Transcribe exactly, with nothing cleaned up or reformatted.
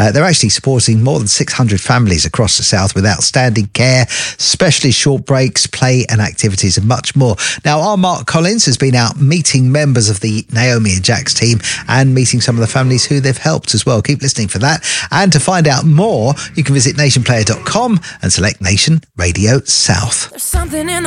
Uh, they're actually supporting more than six hundred families across the South with outstanding care, specialist short breaks, play and activities and much more. Now, our Mark Collins has been out meeting members of the Naomi and Jack's team and meeting some of the families who they've helped as well. Keep listening for that. And to find out more, you can visit nation player dot com and select Nation Radio South. There's something in